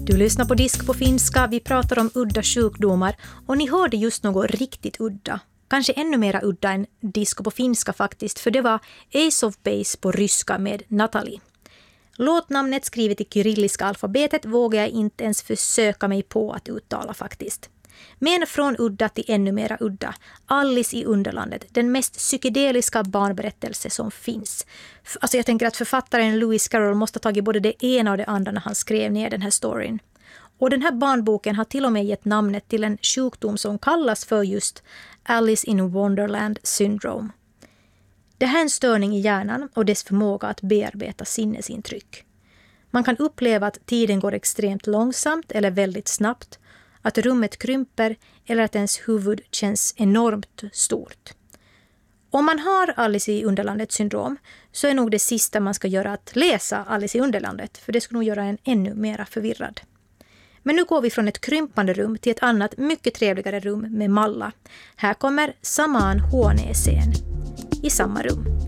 Du lyssnar på Disk på finska, vi pratar om udda sjukdomar och ni hörde just något riktigt udda. Kanske ännu mera udda än Disk på finska faktiskt, för det var Ace of Base på ryska med Natalie. Låtnamnet skrivet i kyrilliska alfabetet vågar jag inte ens försöka mig på att uttala faktiskt. Men från udda till ännu mera udda. Alice i Underlandet, den mest psykedeliska barnberättelse som finns. Alltså jag tänker att författaren Lewis Carroll måste ha tagit både det ena och det andra när han skrev ner den här storyn. Och den här barnboken har till och med gett namnet till en sjukdom som kallas för just Alice in Wonderland syndrome. Det här är en störning i hjärnan och dess förmåga att bearbeta sinnesintryck. Man kan uppleva att tiden går extremt långsamt eller väldigt snabbt, att rummet krymper eller att ens huvud känns enormt stort. Om man har Alice i Underlandet syndrom så är nog det sista man ska göra att läsa Alice i Underlandet, för det skulle nog göra en ännu mera förvirrad. Men nu går vi från ett krympande rum till ett annat mycket trevligare rum med Malla. Här kommer Saman Hånäsén i samma rum.